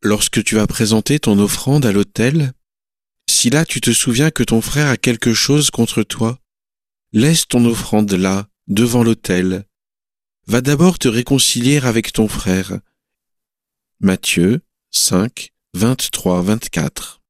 Lorsque tu vas présenter ton offrande à l'autel, si là tu te souviens que ton frère a quelque chose contre toi, laisse ton offrande là, devant l'autel. Va d'abord te réconcilier avec ton frère. Matthieu 5, 23-24.